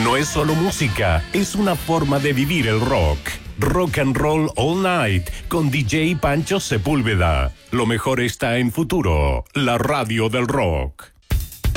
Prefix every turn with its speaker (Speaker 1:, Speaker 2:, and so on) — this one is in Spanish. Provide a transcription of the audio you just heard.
Speaker 1: No es solo música, es una forma de vivir el rock. Rock and Roll All Night con DJ Pancho Sepúlveda. Lo mejor está en Futuro, la radio del rock.